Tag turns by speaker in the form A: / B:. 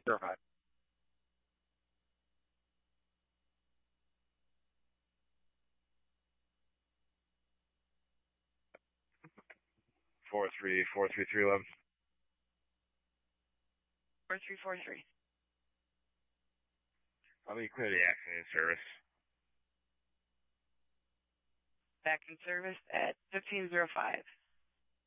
A: 1505. Four three 11.
B: 4343.
A: Let me clear the accident in service.
B: Back in service at 1505.